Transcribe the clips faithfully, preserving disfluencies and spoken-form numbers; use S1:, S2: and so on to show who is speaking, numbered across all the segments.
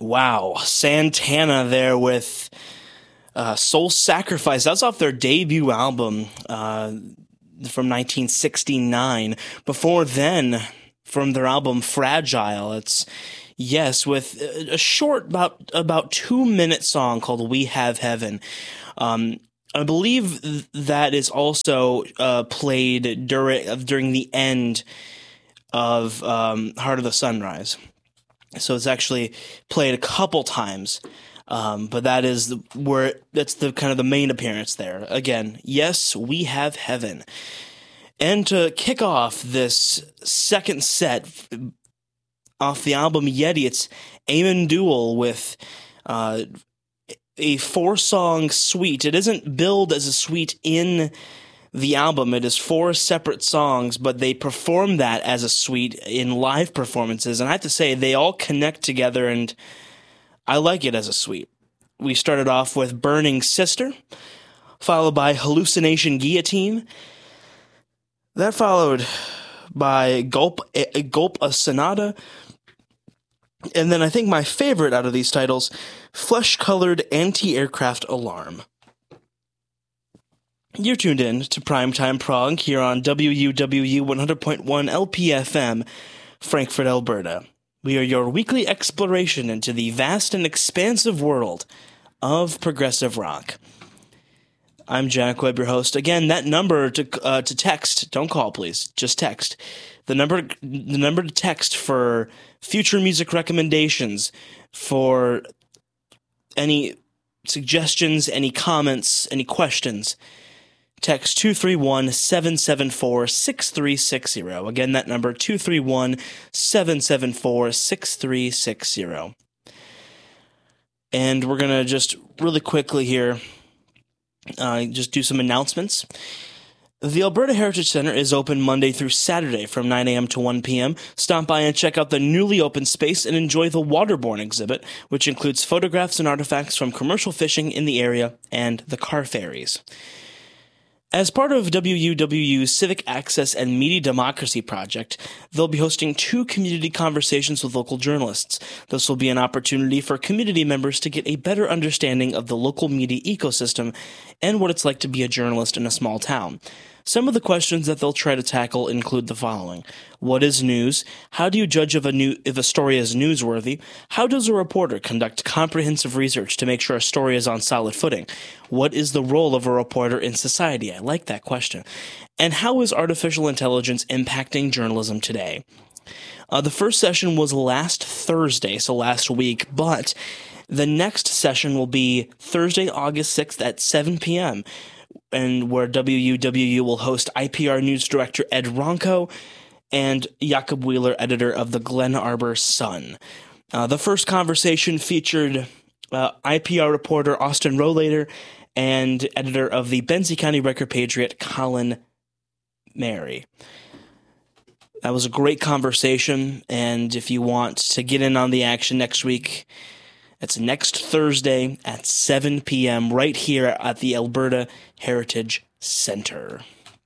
S1: Wow, Santana there with uh, Soul Sacrifice. That's off their debut album uh, from nineteen sixty-nine. Before then, from their album Fragile, it's, yes, with a short, about about two-minute song called We Have Heaven. Um, I believe th- that is also uh, played during, during the end of um, Heart of the Sunrise. So it's actually played a couple times, um, but that is the, where that's the kind of the main appearance there. Again, yes, We Have Heaven. And to kick off this second set off the album Yeti, it's Amon Duel with uh, a four-song suite. It isn't billed as a suite in the album. It is four separate songs, but they perform that as a suite in live performances. And I have to say, they all connect together, and I like it as a suite. We started off with Burning Sister, followed by Hallucination Guillotine. That followed by Gulp, a, Gulp a Sonata. And then I think my favorite out of these titles, Flesh-Colored Anti-Aircraft Alarm. You're tuned in to Primetime Prog here on W U W U one hundred point one L P F M, Frankfurt, Alberta. We are your weekly exploration into the vast and expansive world of progressive rock. I'm Jack Webb, your host. Again, that number to uh, to text, don't call, please, just text. The number the number to text for future music recommendations, for any suggestions, any comments, any questions. Text two three one, seven seven four, six three six zero. Again, that number, two three one, seven seven four, six three six zero. And we're going to just really quickly here uh, just do some announcements. The Alberta Heritage Centre is open Monday through Saturday from nine a.m. to one p.m. Stop by and check out the newly opened space and enjoy the Waterborne exhibit, which includes photographs and artifacts from commercial fishing in the area and the car ferries. As part of W U W U's Civic Access and Media Democracy project, they'll be hosting two community conversations with local journalists. This will be an opportunity for community members to get a better understanding of the local media ecosystem and what it's like to be a journalist in a small town. Some of the questions that they'll try to tackle include the following. What is news? How do you judge if a, new, if a story is newsworthy? How does a reporter conduct comprehensive research to make sure a story is on solid footing? What is the role of a reporter in society? I like that question. And how is artificial intelligence impacting journalism today? Uh, the first session was last Thursday, so last week, but the next session will be Thursday, August sixth at seven p.m., and where W U W U will host I P R News Director Ed Ronco and Jakob Wheeler, editor of the Glen Arbor Sun. Uh, the first conversation featured uh, I P R reporter Austin Rohlater and editor of the Benzie County Record Patriot, Colin Mary. That was a great conversation, and if you want to get in on the action next week, it's next Thursday at seven p.m. right here at the Alberta Heritage Centre.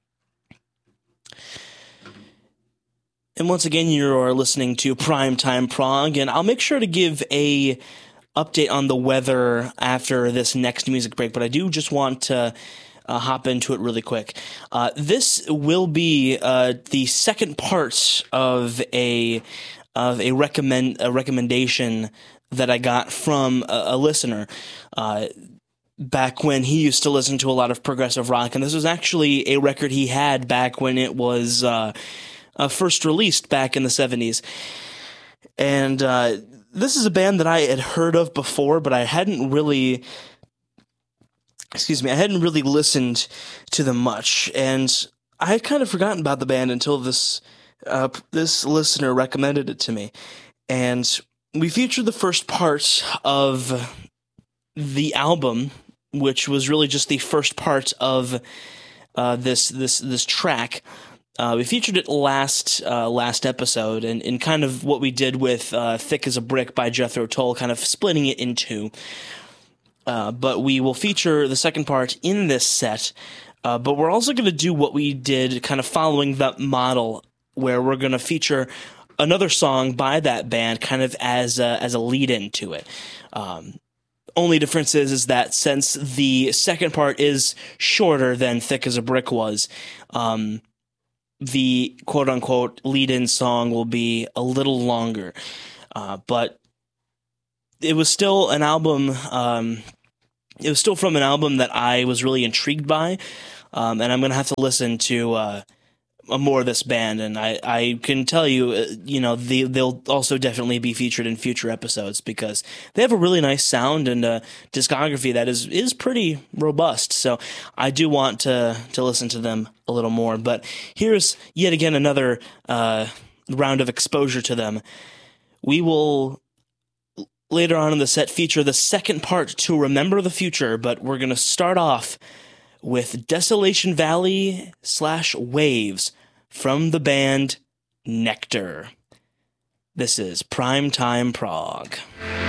S1: And once again, you are listening to Primetime Prog, and I'll make sure to give a update on the weather after this next music break, but I do just want to uh, hop into it really quick. Uh, this will be uh, the second part of a of a recommend a recommendation that I got from a, a listener uh, back when he used to listen to a lot of progressive rock, and this was actually a record he had back when it was uh, uh, first released back in the seventies. And uh, this is a band that I had heard of before, but I hadn't really, excuse me, I hadn't really listened to them much, and I had kind of forgotten about the band until this uh, this listener recommended it to me. And we featured the first part of the album, which was really just the first part of uh, this this this track. Uh, we featured it last uh, last episode, and, and kind of what we did with uh, "Thick as a Brick" by Jethro Tull, kind of splitting it in two. Uh, but we will feature the second part in this set. Uh, but we're also going to do what we did, kind of following that model, where we're going to feature another song by that band kind of as a, as a lead-in to it. Um, only difference is, is that since the second part is shorter than Thick as a Brick was, um, the quote-unquote lead-in song will be a little longer. Uh, but it was still an album, um, it was still from an album that I was really intrigued by, um, and I'm going to have to listen to uh, more of this band, and I, I can tell you, uh, you know, the, they'll also definitely be featured in future episodes because they have a really nice sound and a discography that is, is pretty robust, so I do want to, to listen to them a little more, but here's yet again another uh, round of exposure to them. We will later on in the set feature the second part to Remember the Future, but we're going to start off with Desolation Valley slash Waves from the band Nectar. This is Primetime Prog.